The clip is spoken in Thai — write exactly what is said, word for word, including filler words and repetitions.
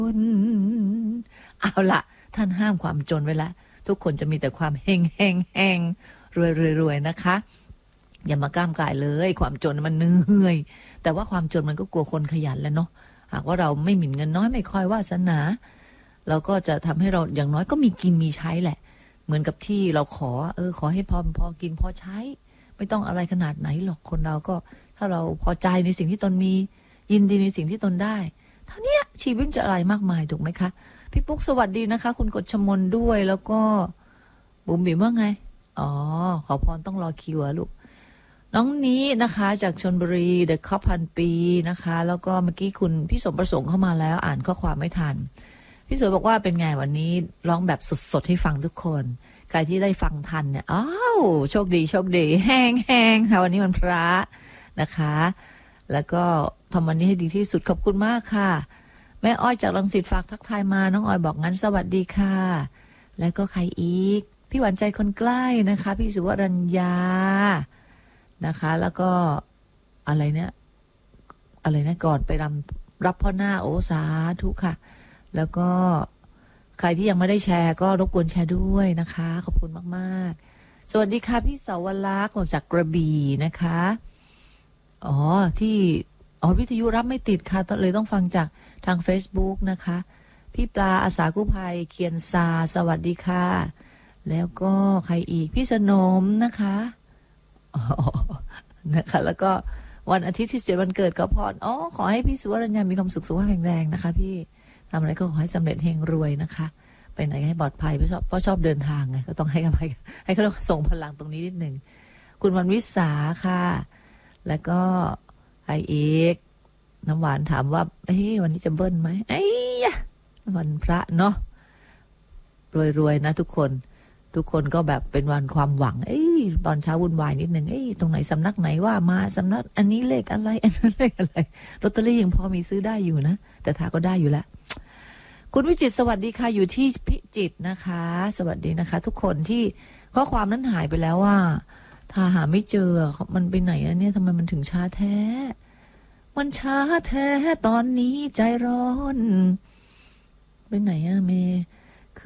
เอาละท่านห้ามความจนไว้ละทุกคนจะมีแต่ความเฮงเฮงเฮงรวยรวยรวยนะคะอย่ามากล้ามกลายเลยความจนมันเหนื่อยแต่ว่าความจนมันก็กลัวคนขยันแล้วเนาะหากว่าเราไม่หมิ่นเงินน้อยไม่ค่อยวาสนาเราก็จะทำให้เราอย่างน้อยก็มีกินมีใช้แหละเหมือนกับที่เราขอเออขอให้พอพอกินพอใช้ไม่ต้องอะไรขนาดไหนหรอกคนเราก็ถ้าเราพอใจในสิ่งที่ตนมียินดีในสิ่งที่ตนได้เท่านี้ชีวิตจะอะไรมากมายถูกไหมคะพี่ปุ๊กสวัสดีนะคะคุณกฎชมนด้วยแล้วก็บุ๋มบิ๋มว่าไงอ๋อขอพรต้องรอคิวอะลูกน้องนี้นะคะจากชลบุรีเดอะคัพพันปีนะคะแล้วก็เมื่อกี้คุณพี่สมประสงค์เข้ามาแล้วอ่านข้อความไม่ทันพี่สวยบอกว่าเป็นไงวันนี้ร้องแบบสดๆให้ฟังทุกคนใครที่ได้ฟังทันเนี่ยอ้าวโชคดีโชคดีแห้งแห้งค่ะวันนี้วันพระนะคะแล้วก็ทำวันนี้ให้ดีที่สุดขอบคุณมากค่ะแม่อ้อยจากรังสิตฝากทักทายมาน้องอ้อยบอกงั้นสวัสดีค่ะแล้วก็ใครอีกพี่หวานใจคนใกล้นะคะพี่สุวรัญญานะคะแล้วก็อะไรเนี่ยอะไรนะก่อนไปรำรับพ่อหน้าโอสาธุค่ะแล้วก็ใครที่ยังไม่ได้แชร์ก็รบกวนแชร์ด้วยนะคะขอบคุณมากๆสวัสดีค่ะพี่สาวลักษณ์จากกระบี่นะคะอ๋อที่อ๋อวิทยุรับไม่ติดค่ะเลยต้องฟังจากทาง Facebook นะคะพี่ปลาอาสากู้ภัยเคียนซาสวัสดีค่ะแล้วก็ใครอีกพี่สนมนะคะอ๋อนะคะแล้วก็วันอาทิตย์ที่เจ็ดวันเกิดก็พรอ๋อขอให้พี่สุวรรณยามีความสุขสุขภาพแข็งแรงนะคะพี่ทำอะไรก็ขอให้สำเร็จเฮงรวยนะคะไปไหนให้ปลอดภัยเพราะชอบเพราะชอบเดินทางไงก็ต้องให้กำลังให้เขาส่งพลังตรงนี้นิดหนึ่งคุณวันวิสาค่ะแล้วก็ไอเอกน้ำหวานถามว่าเอ้ยวันนี้จะเบิ้ลไหมไอ้ยะวันพระเนาะรวยๆนะทุกคนทุกคนก็แบบเป็นวันความหวังเอ้ยตอนเช้าวุ่นวายนิดนึงเอ้ยตรงไหนสำนักไหนว่ามาสำนักอันนี้เลขอะไรอันนั้นเลขอะไรลอตเตอรี่ยังพอมีซื้อได้อยู่นะแต่ถ้าก็ได้อยู่แล้วคุณวิจิตรสวัสดีค่ะอยู่ที่พิจิตรนะคะสวัสดีนะคะทุกคนที่ข้อความนั้นหายไปแล้วว่าถ้าหาไม่เจอมันไปไหนแล้วเนี่ยทำไมมันถึงช้าแท้มันช้าแท้ตอนนี้ใจร้อนไปไหนอะเมย์